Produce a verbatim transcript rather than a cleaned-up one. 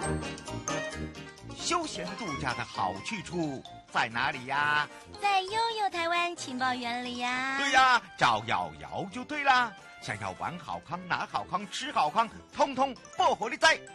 休闲度假的好去处在哪里呀？ 在悠悠台湾情报园里呀。 对呀，找瑶瑶就对啦。想要玩好康、拿好康、吃好康，通通报火力在